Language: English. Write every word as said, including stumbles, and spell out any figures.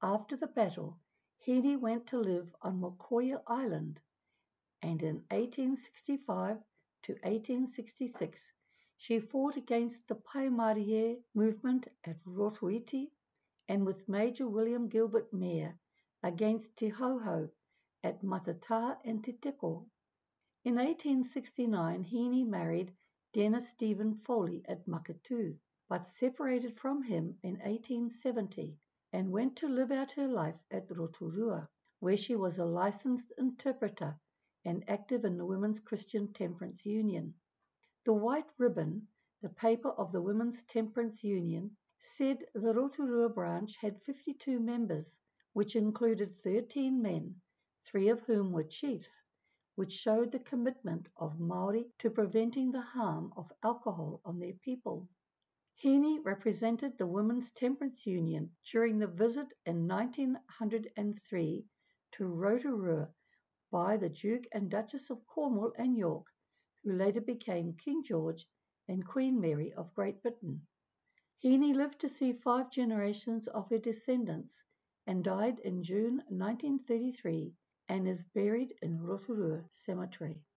After the battle, Hene went to live on Mokoia Island, and in eighteen sixty-five to eighteen sixty-six she fought against the Paimarie movement at Rotoiti and with Major William Gilbert Mayer against Te Hauhau at Matata and Te Teko. In eighteen sixty-nine, Hene married Dennis Stephen Foley at Makatu, but separated from him in eighteen seventy and went to live out her life at Rotorua, where she was a licensed interpreter and active in the Women's Christian Temperance Union. The White Ribbon, the paper of the Women's Temperance Union, said the Rotorua branch had fifty-two members, which included thirteen men, three of whom were chiefs, which showed the commitment of Māori to preventing the harm of alcohol on their people. Hene represented the Women's Temperance Union during the visit in nineteen oh three to Rotorua by the Duke and Duchess of Cornwall and York, who later became King George and Queen Mary of Great Britain. Hene lived to see five generations of her descendants and died in June nineteen thirty-three and is buried in Rotorua Cemetery.